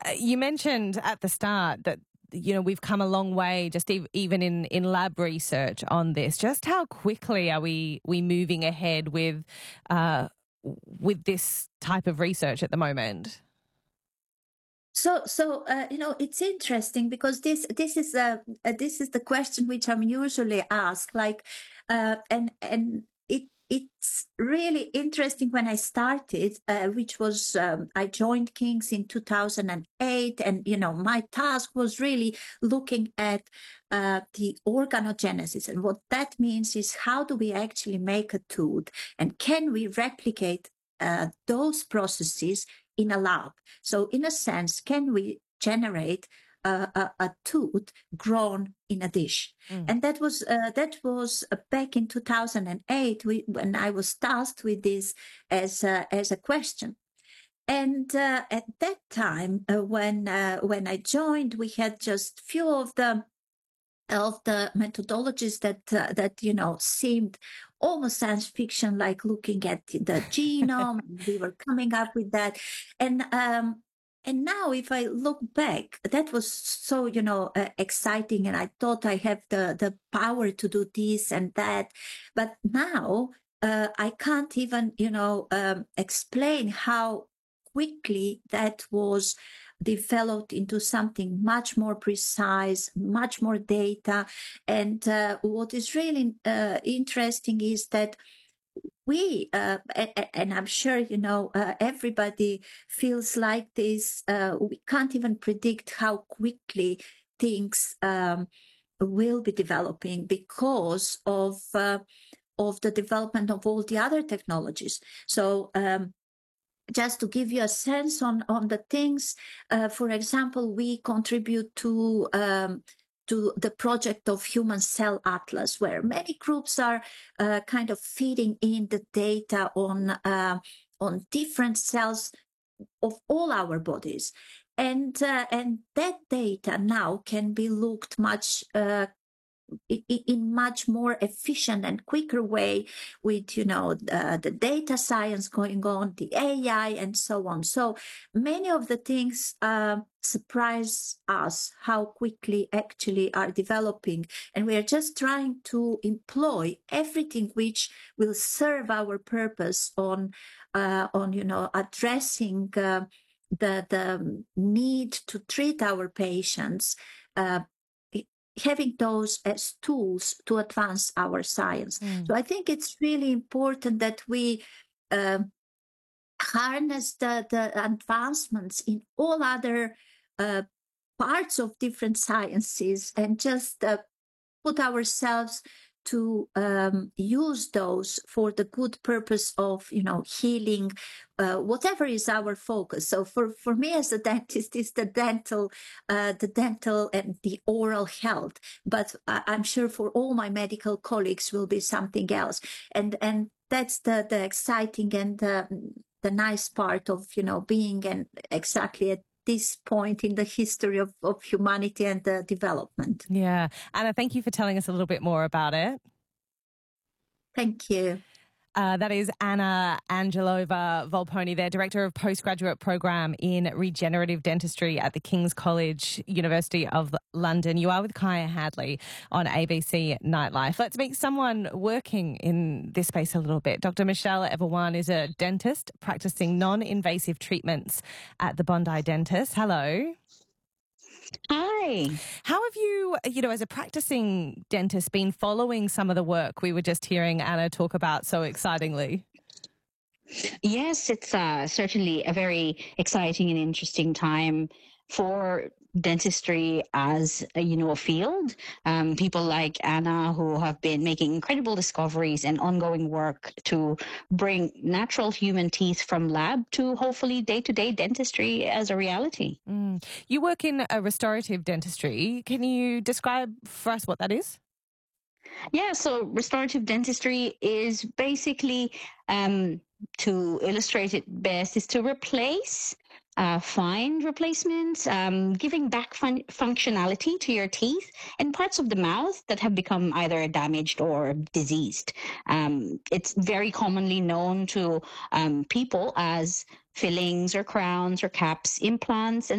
You mentioned at the start that we've come a long way just even in lab research on this. Just how quickly are we moving ahead with this type of research at the moment? So, it's interesting because this is the question which I'm usually asked. Like, and it's really interesting when I started, which was I joined King's in 2008, and my task was really looking at the organogenesis, and what that means is how do we actually make a tooth, and can we replicate those processes in a lab? So in a sense, can we generate a tooth grown in a dish? And that was back in 2008 when I was tasked with this as a question. And at that time, when I joined, we had just few of the methodologies that seemed almost science fiction, like looking at the genome. We were coming up with that, and now if I look back, that was so exciting, and I thought I have the power to do this and that. But now I can't even explain how quickly that was developed into something much more precise, much more data. And what is really interesting is that we, and I'm sure, everybody feels like this, we can't even predict how quickly things will be developing because of the development of all the other technologies. So, just to give you a sense on the things, for example, we contribute to the project of Human Cell Atlas, where many groups are kind of feeding in the data on different cells of all our bodies, and that data now can be looked much in much more efficient and quicker way with, the data science going on, the AI, and so on. So many of the things surprise us how quickly actually are developing. And we are just trying to employ everything which will serve our purpose on addressing the need to treat our patients, having those as tools to advance our science. So I think it's really important that we harness the advancements in all other parts of different sciences, and just put ourselves to use those for the good purpose of healing, whatever is our focus. So for me as a dentist, it's the dental and the oral health, but I'm sure for all my medical colleagues will be something else, and that's the exciting and the nice part of being exactly at this point in the history of humanity and the development. Yeah. Anna, thank you for telling us a little bit more about it. Thank you. That is Anna Angelova Volponi, their Director of Postgraduate Program in Regenerative Dentistry at the King's College, University of London. You are with Kaya Hadley on ABC Nightlife. Let's meet someone working in this space a little bit. Dr. Michelle Everwan is a dentist practicing non-invasive treatments at the Bondi Dentist. Hello. Hi. How have you, as a practicing dentist, been following some of the work we were just hearing Anna talk about so excitingly? Yes, it's certainly a very exciting and interesting time for dentistry as a field. People like Anna, who have been making incredible discoveries and ongoing work to bring natural human teeth from lab to hopefully day-to-day dentistry as a reality. You work in a restorative dentistry. Can you describe for us what that is? Yeah, so restorative dentistry is basically, to illustrate it best, is to replace, find replacements, giving back functionality to your teeth and parts of the mouth that have become either damaged or diseased. It's very commonly known to people as fillings or crowns or caps, implants, and